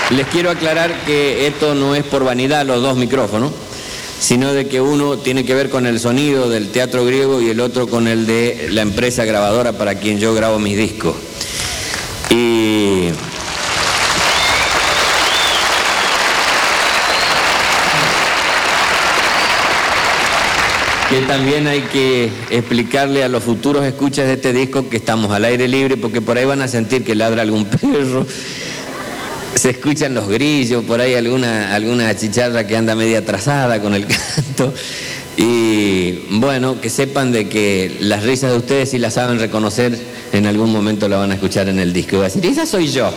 Les quiero aclarar que esto no es por vanidad los dos micrófonos, sino de que uno tiene que ver con el sonido del Teatro Griego y el otro con el de la empresa grabadora para quien yo grabo mis discos. Y que también hay que explicarle a los futuros escuchas de este disco que estamos al aire libre, porque por ahí van a sentir que ladra algún perro, se escuchan los grillos, por ahí alguna chicharra que anda media atrasada con el canto. Y bueno, que sepan de que las risas de ustedes, si las saben reconocer, en algún momento la van a escuchar en el disco y va a decir, esa soy yo.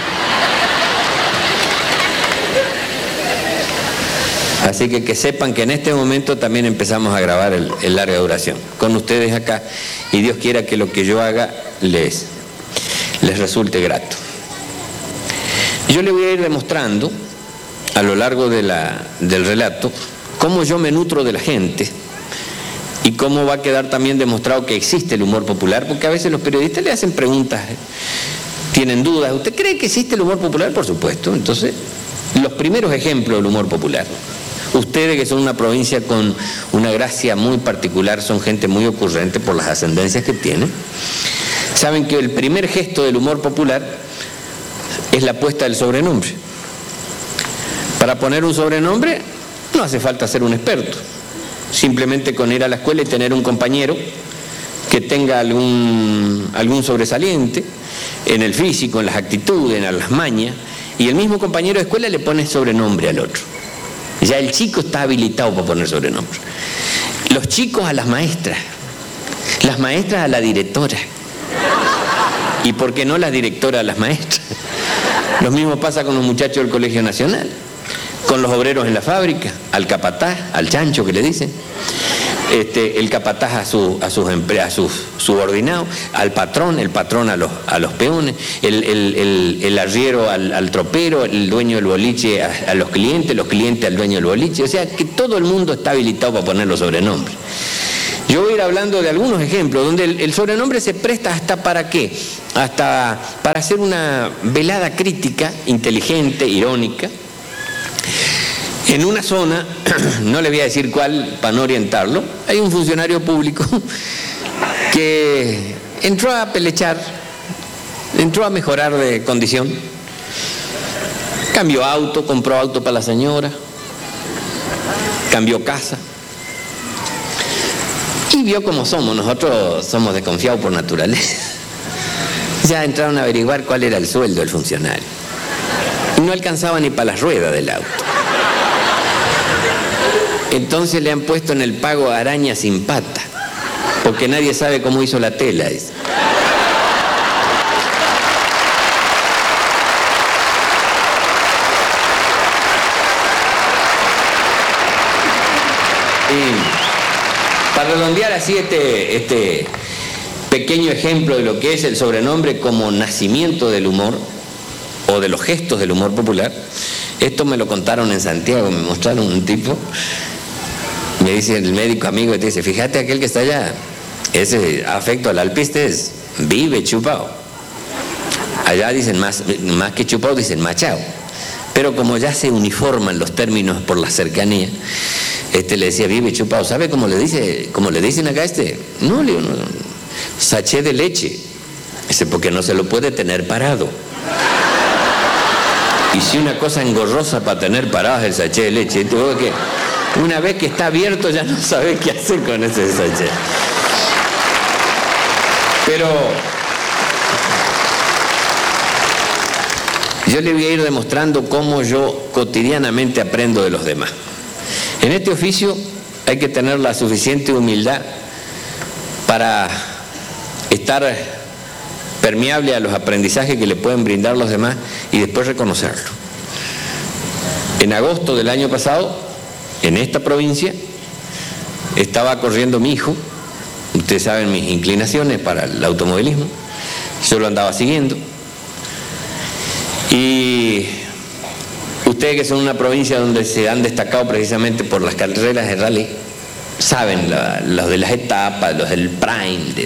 Así que sepan que en este momento también empezamos a grabar el larga duración con ustedes acá, y Dios quiera que lo que yo haga les resulte grato. Yo le voy a ir demostrando a lo largo del relato cómo yo me nutro de la gente y cómo va a quedar también demostrado que existe el humor popular, porque a veces los periodistas le hacen preguntas, tienen dudas. ¿Usted cree que existe el humor popular? Por supuesto. Entonces, los primeros ejemplos del humor popular. Ustedes, que son una provincia con una gracia muy particular, son gente muy ocurrente por las ascendencias que tienen, saben que el primer gesto del humor popular es la puesta del sobrenombre. Para poner un sobrenombre no hace falta ser un experto, simplemente con ir a la escuela y tener un compañero que tenga algún sobresaliente en el físico, en las actitudes, en las mañas, y el mismo compañero de escuela le pone sobrenombre al otro. Ya el chico está habilitado para poner sobrenombre. Los chicos a las maestras a la directora, y por qué no la directora a las maestras. Lo mismo pasa con los muchachos del Colegio Nacional, con los obreros en la fábrica, al capataz, al chancho que le dicen, el capataz a sus subordinados, al patrón, el patrón a los peones, el arriero al tropero, el dueño del boliche a los clientes al dueño del boliche. O sea que todo el mundo está habilitado para poner los sobrenombres. Yo voy a ir hablando de algunos ejemplos donde el sobrenombre se presta hasta para qué, hasta para hacer una velada crítica, inteligente, irónica. En una zona, no le voy a decir cuál para no orientarlo, hay un funcionario público que entró a pelechar, entró a mejorar de condición, cambió auto, compró auto para la señora, cambió casa, y vio cómo somos. Nosotros somos desconfiados por naturaleza. Ya entraron a averiguar cuál era el sueldo del funcionario. No alcanzaba ni para las ruedas del auto. Entonces le han puesto en el pago araña sin pata, porque nadie sabe cómo hizo la tela. Y para redondear así este pequeño ejemplo de lo que es el sobrenombre como nacimiento del humor, o de los gestos del humor popular, esto me lo contaron en Santiago, me mostraron un tipo, me dice el médico amigo, te dice, fíjate aquel que está allá, ese afecto al alpiste vive chupado. Allá dicen más que chupado, dicen machao. Pero como ya se uniforman los términos por la cercanía, le decía vive chupado. ¿Sabe cómo le dicen acá No, le digo, no, sachet de leche. Dice, porque no se lo puede tener parado. Y si una cosa engorrosa para tener parado es el sachet de leche, que una vez que está abierto ya no sabe qué hacer con ese sachet. Pero yo le voy a ir demostrando cómo yo cotidianamente aprendo de los demás. En este oficio hay que tener la suficiente humildad para estar permeable a los aprendizajes que le pueden brindar los demás y después reconocerlo. En agosto del año pasado, en esta provincia, estaba corriendo mi hijo. Ustedes saben mis inclinaciones para el automovilismo, yo lo andaba siguiendo. Y ustedes, que son una provincia donde se han destacado precisamente por las carreras de rally, saben los de las etapas, los del prime,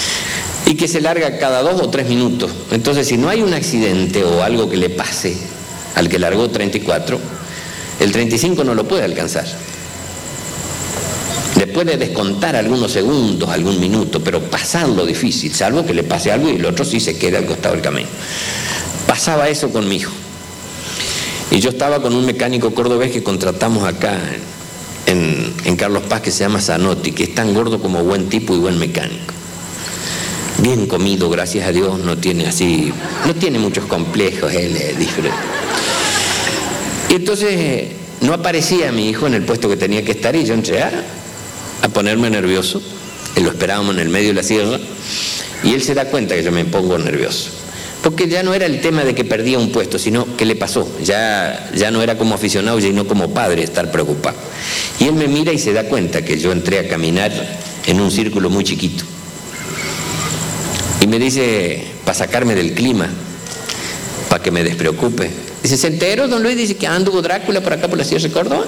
y que se larga cada 2 o 3 minutos. Entonces, si no hay un accidente o algo que le pase, al que largó 34, el 35 no lo puede alcanzar. Le puede descontar algunos segundos, algún minuto, pero pasarlo difícil, salvo que le pase algo y el otro sí se quede al costado del camino. Pasaba eso con mi hijo. Y yo estaba con un mecánico cordobés que contratamos acá en Carlos Paz, que se llama Zanotti, que es tan gordo como buen tipo y buen mecánico. Bien comido, gracias a Dios, no tiene muchos complejos, él disfruta. Y entonces no aparecía mi hijo en el puesto que tenía que estar y yo entré a ponerme nervioso. Lo esperábamos en el medio de la sierra y él se da cuenta que yo me pongo nervioso. Porque ya no era el tema de que perdía un puesto, sino que le pasó. Ya no era como aficionado, sino como padre estar preocupado. Y él me mira y se da cuenta que yo entré a caminar en un círculo muy chiquito. Y me dice, para sacarme del clima, para que me despreocupe. Dice, ¿se enteró, don Luis? Dice que anduvo Drácula por acá por la Sierra de Córdoba.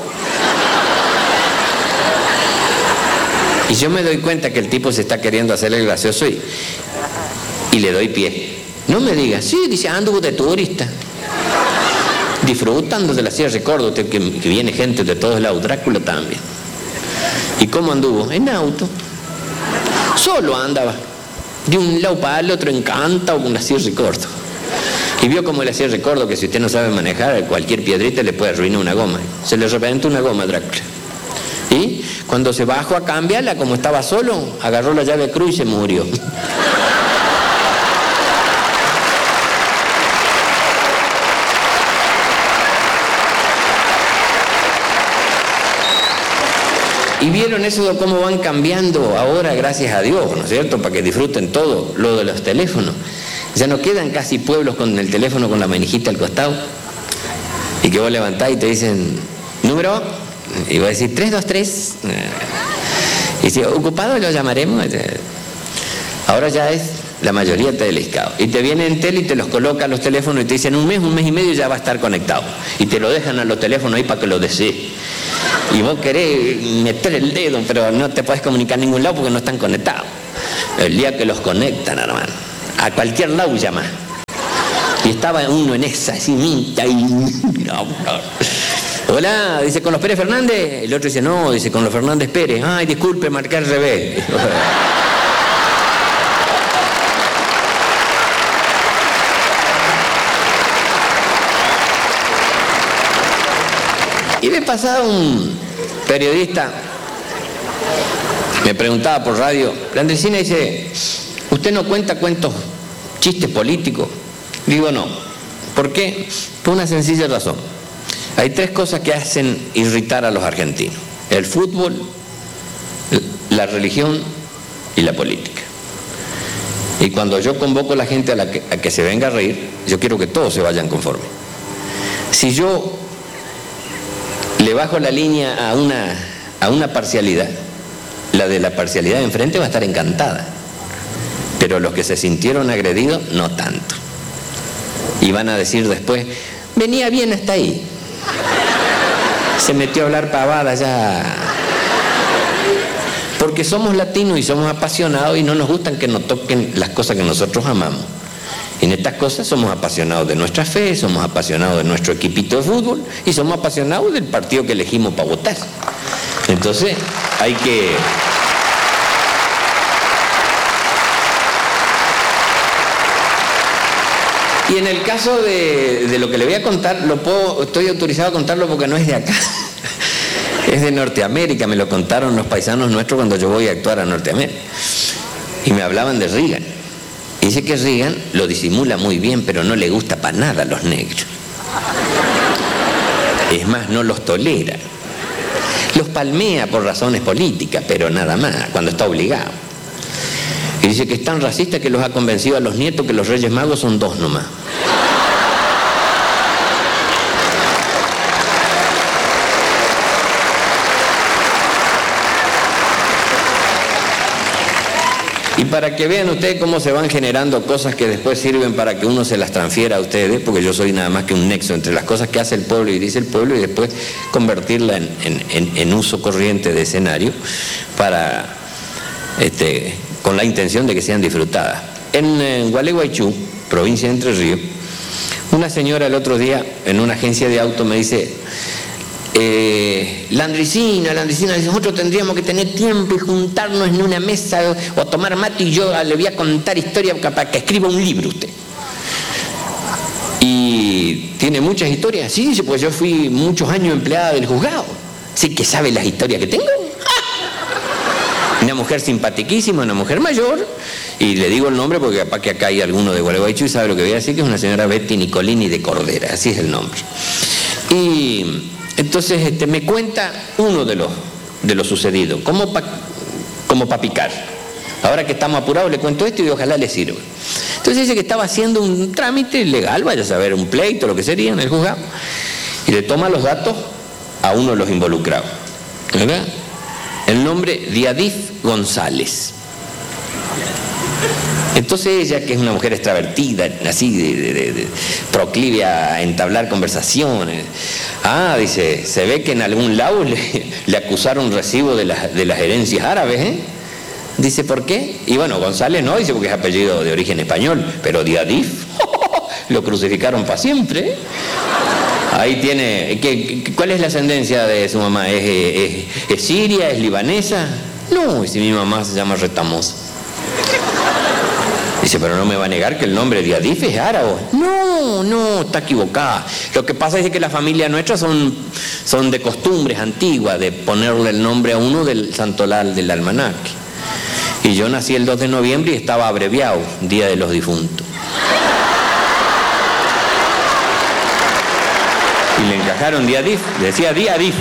Y yo me doy cuenta que el tipo se está queriendo hacer el gracioso y le doy pie. No me diga, sí, dice, anduvo de turista, disfrutando de la Sierra de Córdoba, que viene gente de todos lados, Drácula también. ¿Y cómo anduvo? En auto. Solo andaba, de un lado para el otro, encantado con la Sierra de Córdoba. Y vio como la Sierra de Córdoba, que si usted no sabe manejar, cualquier piedrita le puede arruinar una goma. Se le reventó una goma a Drácula. Y cuando se bajó a cambiarla, como estaba solo, agarró la llave de cruz y se murió. Y vieron eso, cómo van cambiando ahora, gracias a Dios, ¿no es cierto? Para que disfruten todo, lo de los teléfonos. Ya no quedan casi pueblos con el teléfono con la manijita al costado. Y que vos levantás y te dicen, número, y vos decís 323. Y si ocupado lo llamaremos. Ahora ya es la mayoría telediscado. Y te viene en tele y te los coloca a los teléfonos y te dicen un mes y medio ya va a estar conectado. Y te lo dejan a los teléfonos ahí para que lo desees. Y vos querés meter el dedo, pero no te podés comunicar a ningún lado porque no están conectados. El día que los conectan, hermano, a cualquier lado llama. Y estaba uno en esa, así, minta y... No. Hola, dice, ¿con los Pérez Fernández? El otro dice, no, dice, con los Fernández Pérez. Ay, disculpe, marqué al revés. Y me pasaba un periodista, me preguntaba por radio, la Andresina dice, ¿usted no cuenta cuentos, chistes políticos? Digo, no. ¿Por qué? Por una sencilla razón. Hay tres cosas que hacen irritar a los argentinos: el fútbol, la religión y la política. Y cuando yo convoco a la gente a que se venga a reír, yo quiero que todos se vayan conformes. Si yo le bajo la línea a una parcialidad, la de la parcialidad de enfrente va a estar encantada, pero los que se sintieron agredidos no tanto, y van a decir después, venía bien hasta ahí, se metió a hablar pavada ya, porque somos latinos y somos apasionados y no nos gustan que nos toquen las cosas que nosotros amamos. En estas cosas somos apasionados de nuestra fe, somos apasionados de nuestro equipito de fútbol y somos apasionados del partido que elegimos para votar. Entonces hay que... Y en el caso de lo que le voy a contar, estoy autorizado a contarlo porque no es de acá. Es de Norteamérica, me lo contaron los paisanos nuestros cuando yo voy a actuar a Norteamérica. Y me hablaban de Reagan. Y dice que Reagan lo disimula muy bien, pero no le gusta para nada a los negros. Es más, no los tolera. Los palmea por razones políticas, pero nada más, cuando está obligado. Y dice que es tan racista que los ha convencido a los nietos que los Reyes Magos son 2 nomás. Y para que vean ustedes cómo se van generando cosas que después sirven para que uno se las transfiera a ustedes, porque yo soy nada más que un nexo entre las cosas que hace el pueblo y dice el pueblo, y después convertirla en uso corriente de escenario para, con la intención de que sean disfrutadas. En Gualeguaychú, provincia de Entre Ríos, Una señora el otro día en una agencia de auto me dice, Landricina, nosotros tendríamos que tener tiempo y juntarnos en una mesa o tomar mate y yo le voy a contar historias para que escriba un libro usted. Y tiene muchas historias. Sí, dice, pues yo fui muchos años empleada del juzgado. Sí que sabe las historias que tengo. Una mujer simpaticísima, una mujer mayor, y le digo el nombre porque capaz que acá hay alguno de Gualeguaychú y sabe lo que voy a decir, que es una señora Betty Nicolini de Cordera, así es el nombre. Y entonces me cuenta uno de lo sucedido, como para picar. Ahora que estamos apurados le cuento esto y ojalá le sirva. Entonces dice que estaba haciendo un trámite legal, vaya a saber, un pleito, lo que sería en el juzgado, y le toma los datos a uno de los involucrados, ¿verdad? El nombre Diadif González. Entonces ella, que es una mujer extravertida, así proclive a entablar conversaciones, dice, se ve que en algún lado le acusaron recibo de las herencias árabes, ¿eh? Dice, ¿por qué? Y bueno, González no, dice porque es apellido de origen español, pero Diadif, lo crucificaron para siempre, ¿eh? Ahí tiene, ¿cuál es la ascendencia de su mamá? ¿Es siria? ¿Es libanesa? No, si mi mamá se llama Retamosa. Dice, pero no me va a negar que el nombre de Adif es árabe. No, está equivocada. Lo que pasa es que la familia nuestra son de costumbres antiguas, de ponerle el nombre a uno del santoral del almanaque. Y yo nací el 2 de noviembre y estaba abreviado, Día de los Difuntos. Y le encajaron Diadif, decía Diadif.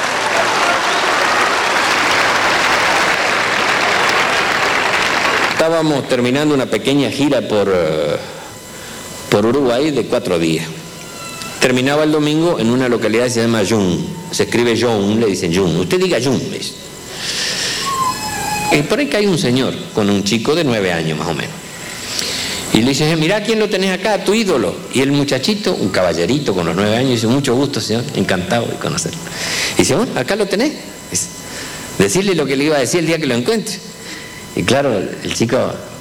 Estábamos terminando una pequeña gira por Uruguay de 4 días. Terminaba el domingo en una localidad que se llama Yun. Se escribe Yun, le dicen Yun. Usted diga Yun, ¿ves? Por ahí cae un señor con un chico de 9 años más o menos. Y le dice, mirá quién lo tenés acá, tu ídolo. Y el muchachito, un caballerito con los 9 años, dice, mucho gusto, señor, encantado de conocerlo. Y dice, bueno, acá lo tenés. Decirle lo que le iba a decir el día que lo encuentre. Y claro, el chico...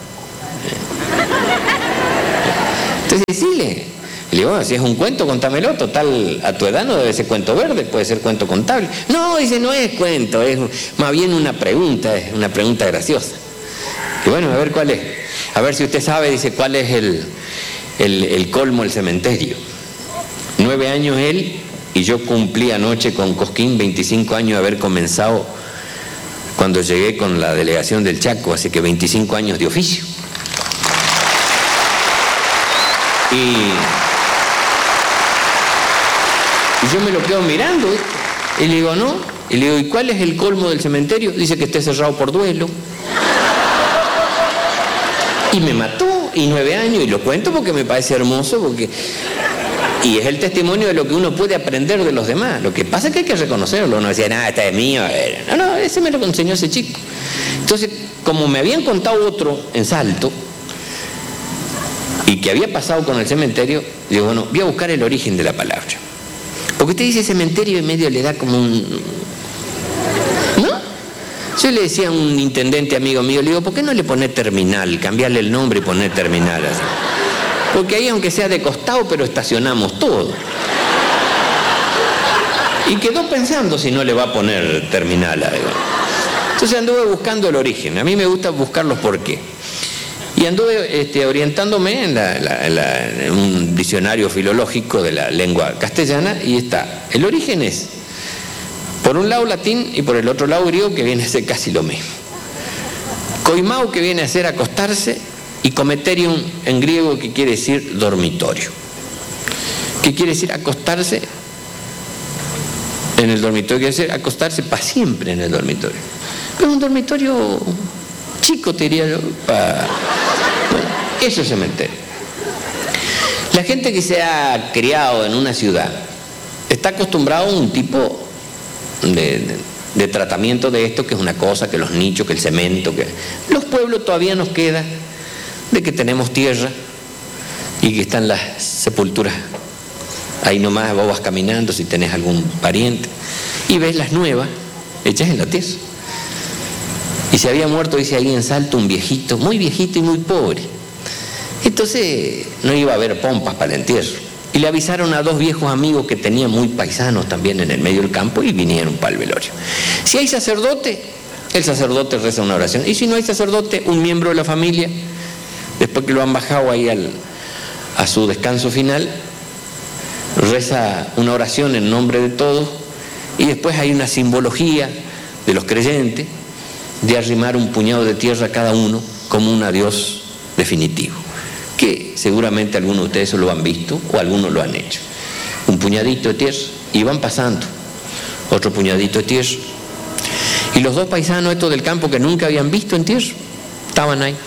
Entonces decirle, le digo, bueno, si es un cuento, contámelo, total, a tu edad no debe ser cuento verde, puede ser cuento contable. No, dice, no es cuento, es más bien una pregunta, es una pregunta graciosa. Y bueno, a ver cuál es. A ver si usted sabe, dice, cuál es el colmo del cementerio. 9 años él, y yo cumplí anoche con Cosquín 25 años de haber comenzado cuando llegué con la delegación del Chaco, así que 25 años de oficio. Y yo me lo quedo mirando, ¿eh? Y le digo, no. Y le digo, ¿y cuál es el colmo del cementerio? Dice que esté cerrado por duelo. Y me mató, y 9 años, y lo cuento porque me parece hermoso, y es el testimonio de lo que uno puede aprender de los demás. Lo que pasa es que hay que reconocerlo. Uno decía, nada, este es mío. No, ese me lo enseñó ese chico. Entonces, como me habían contado otro en Salto, y que había pasado con el cementerio, digo, bueno, voy a buscar el origen de la palabra. Porque usted dice cementerio y medio le da como un... ¿No? Yo le decía a un intendente amigo mío, le digo, ¿por qué no le pone terminal? Cambiarle el nombre y poner terminal así. Porque ahí, aunque sea de costado, pero estacionamos todo. Y quedó pensando si no le va a poner terminal. Entonces anduve buscando el origen. A mí me gusta buscar los por qué. Y anduve orientándome en un diccionario filológico de la lengua castellana, y está. El origen es, por un lado latín y por el otro lado griego, que viene a ser casi lo mismo. Koimao, que viene a ser acostarse, y cometerium en griego, que quiere decir dormitorio. ¿Qué quiere decir acostarse en el dormitorio? Quiere decir acostarse para siempre en el dormitorio. Pero un dormitorio chico, te diría yo, bueno, eso es cementerio. La gente que se ha criado en una ciudad está acostumbrado a un tipo de tratamiento de esto, que es una cosa, que los nichos, que el cemento, que los pueblos todavía nos queda de que tenemos tierra y que están las sepulturas ahí nomás, vos vas caminando si tenés algún pariente y ves las nuevas hechas en la tierra. Y se había muerto, dice ahí en Salto, un viejito, muy viejito y muy pobre. Entonces no iba a haber pompas para el entierro. Y le avisaron a dos viejos amigos que tenía muy paisanos también en el medio del campo y vinieron para el velorio. Si hay sacerdote, el sacerdote reza una oración. Y si no hay sacerdote, un miembro de la familia, después que lo han bajado ahí a su descanso final, reza una oración en nombre de todos. Y después hay una simbología de los creyentes de arrimar un puñado de tierra a cada uno como un adiós definitivo, que seguramente algunos de ustedes lo han visto o algunos lo han hecho. Un puñadito de tierra y van pasando, otro puñadito de tierra. Y los dos paisanos estos del campo que nunca habían visto en tierra, estaban ahí.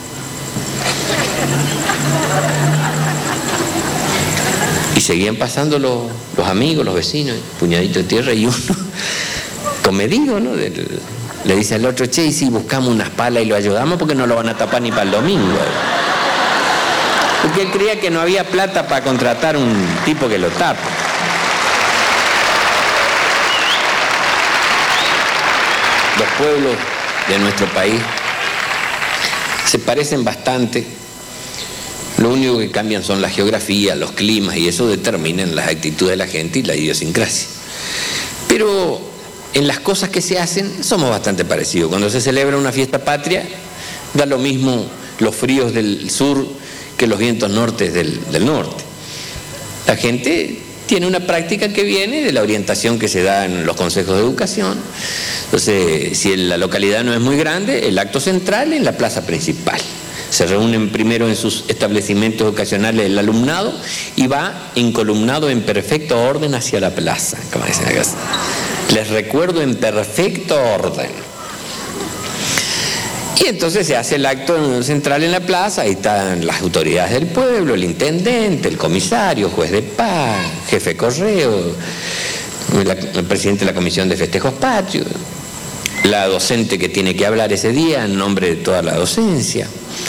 Y seguían pasando los amigos, los vecinos, puñadito de tierra, y uno, comedido, ¿no? Le dice al otro, che, y si buscamos unas palas y lo ayudamos porque no lo van a tapar ni para el domingo. Porque él creía que no había plata para contratar un tipo que lo tapa. Los pueblos de nuestro país se parecen bastante. Lo único que cambian son la geografía, los climas, y eso determinan las actitudes de la gente y la idiosincrasia. Pero en las cosas que se hacen somos bastante parecidos. Cuando se celebra una fiesta patria, da lo mismo los fríos del sur que los vientos nortes del norte. La gente tiene una práctica que viene de la orientación que se da en los consejos de educación. Entonces, si la localidad no es muy grande, el acto central en la plaza principal. Se reúnen primero en sus establecimientos educacionales el alumnado y va encolumnado en perfecto orden hacia la plaza, como dicen acá. Les recuerdo, en perfecto orden. Y entonces se hace el acto central en la plaza, ahí están las autoridades del pueblo, el intendente, el comisario, juez de paz, jefe de correo, el presidente de la comisión de festejos patrios, la docente que tiene que hablar ese día en nombre de toda la docencia.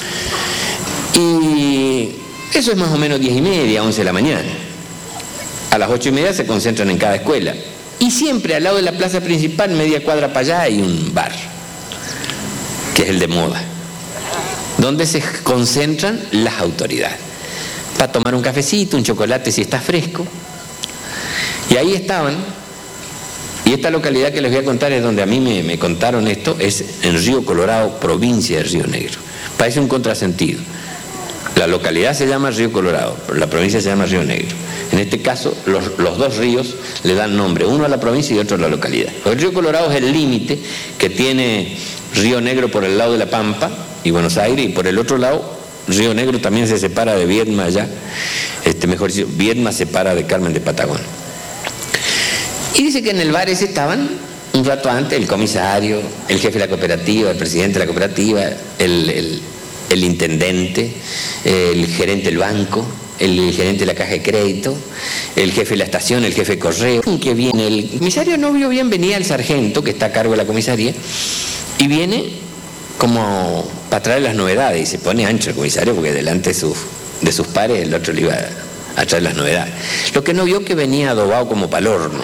Y eso es más o menos 10:30, 11 de la mañana. A las 8:30 se concentran en cada escuela. Y siempre al lado de la plaza principal, media cuadra para allá, hay un bar, que es el de moda, donde se concentran las autoridades, para tomar un cafecito, un chocolate si está fresco. Y ahí estaban, y esta localidad que les voy a contar es donde a mí me contaron esto, es en Río Colorado, provincia de Río Negro. Parece un contrasentido. La localidad se llama Río Colorado, pero la provincia se llama Río Negro. En este caso, los dos ríos le dan nombre, uno a la provincia y otro a la localidad. El Río Colorado es el límite que tiene Río Negro por el lado de La Pampa y Buenos Aires, y por el otro lado, Río Negro también se separa de Viedma allá, mejor dicho, Viedma separa de Carmen de Patagón. Y dice que en el bar ese estaban, un rato antes, el comisario, el jefe de la cooperativa, el presidente de la cooperativa, el intendente, el gerente del banco, el gerente de la caja de crédito, el jefe de la estación, el jefe de correo. Que viene el comisario, no vio bien, venía el sargento que está a cargo de la comisaría y viene como para traer las novedades, y se pone ancho el comisario porque delante de sus pares el otro le iba a traer las novedades. Lo que no vio, que venía adobado como para el horno,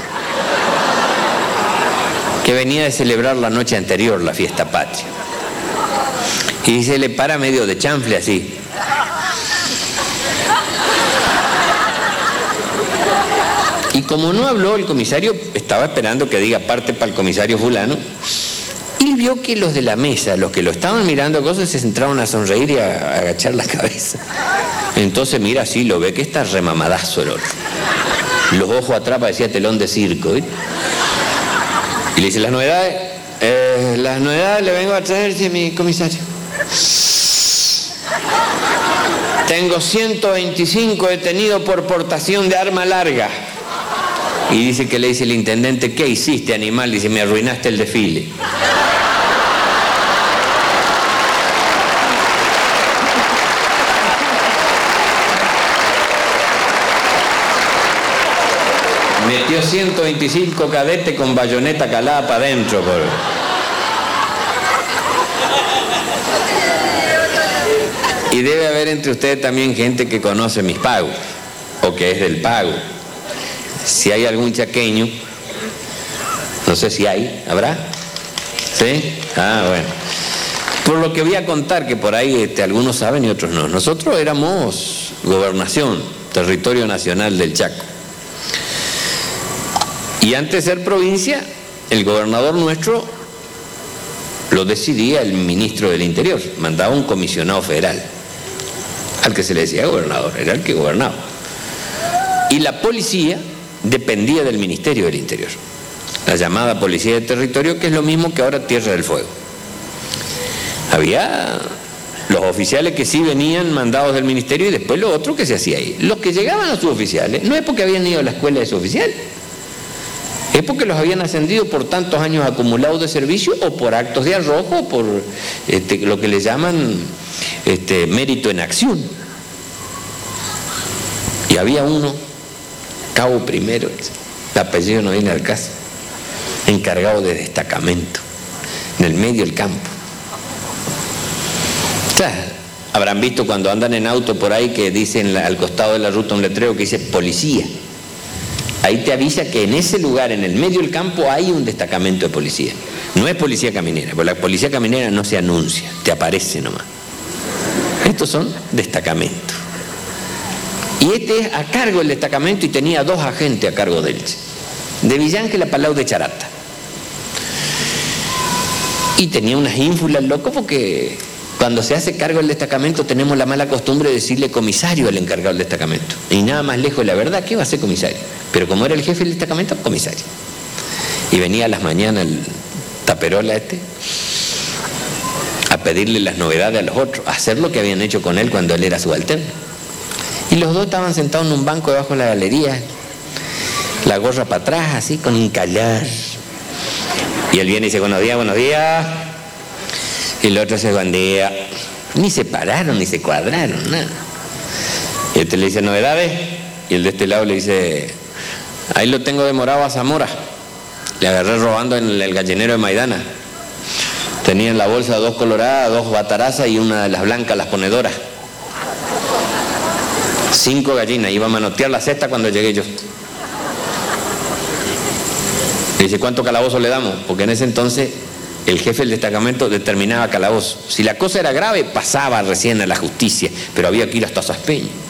que venía de celebrar la noche anterior la fiesta patria. Y se le para medio de chanfle así. Y como no habló el comisario, estaba esperando que diga parte para el comisario fulano, y vio que los de la mesa, los que lo estaban mirando cosas, se centraron a sonreír y a agachar la cabeza. Entonces mira así, lo ve que está remamadazo el otro. Los ojos atrás parecía telón de circo, ¿eh? Y le dice, las novedades le vengo a traer, dice mi comisario. Tengo 125 detenidos por portación de arma larga. Y dice que le dice el intendente, ¿qué hiciste, animal? Dice, me arruinaste el desfile. Metió 125 cadetes con bayoneta calada para adentro. Y debe haber entre ustedes también gente que conoce mis pagos, o que es del pago. Si hay algún chaqueño, no sé si hay, ¿habrá? ¿Sí? Ah, bueno. Por lo que voy a contar, que por ahí algunos saben y otros no. Nosotros éramos gobernación, territorio nacional del Chaco. Y antes de ser provincia, el gobernador nuestro lo decidía el ministro del Interior, mandaba un comisionado federal, al que se le decía gobernador, era el que gobernaba. Y la policía dependía del Ministerio del Interior, la llamada Policía de Territorio, que es lo mismo que ahora Tierra del Fuego. Había los oficiales que sí venían mandados del ministerio y después lo otro que se hacía ahí. Los que llegaban a suboficiales no es porque habían ido a la escuela de suboficial, es porque los habían ascendido por tantos años acumulados de servicio o por actos de arrojo, o por lo que le llaman mérito en acción. Y había uno, cabo primero, el apellido no viene al caso, encargado de destacamento, en el medio del campo. O sea, habrán visto cuando andan en auto por ahí que dicen al costado de la ruta un letrero que dice policía. Ahí te avisa que en ese lugar, en el medio del campo, hay un destacamento de policía. No es policía caminera, porque la policía caminera no se anuncia, te aparece nomás. Estos son destacamentos. Y este es a cargo del destacamento y tenía 2 agentes a cargo de él. De Villángel a Palau de Charata. Y tenía unas ínfulas, loco, porque cuando se hace cargo del destacamento tenemos la mala costumbre de decirle comisario al encargado del destacamento. Y nada más lejos de la verdad, ¿qué va a ser comisario? Pero como era el jefe del destacamento, comisario. Y venía a las mañanas el taperola a pedirle las novedades a los otros, a hacer lo que habían hecho con él cuando él era subalterno. Y los 2 estaban sentados en un banco debajo de la galería, la gorra para atrás, así, con un callar. Y él viene y dice, buenos días, buenos días. Y el otro dice, buen día. Ni se pararon, ni se cuadraron, nada. Y este le dice, novedades. Y el de este lado le dice, ahí lo tengo demorado a Zamora. Le agarré robando en el gallinero de Maidana. Tenía en la bolsa 2 coloradas, 2 batarazas y una de las blancas, las ponedoras. 5 gallinas, iba a manotear la cesta cuando llegué yo. Le dice, ¿cuánto calabozo le damos? Porque en ese entonces el jefe del destacamento determinaba calabozo. Si la cosa era grave, pasaba recién a la justicia, pero había que ir hasta Saspeña.